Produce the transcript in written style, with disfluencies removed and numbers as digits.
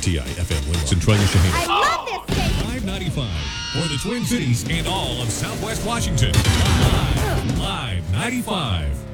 WTI FM Winlow. Centralia Shaheen. I love this station. 595 for the Twin Cities and all of Southwest Washington. Live 95.